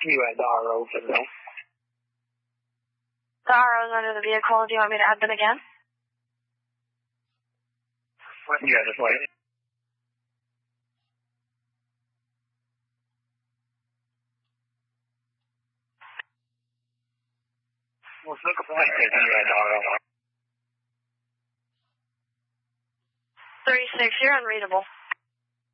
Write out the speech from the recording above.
You had the RO for that. The RO's under the vehicle. Do you want me to add them again? Yeah, just wait. What's the complaint? You had the RO. 36, you're unreadable.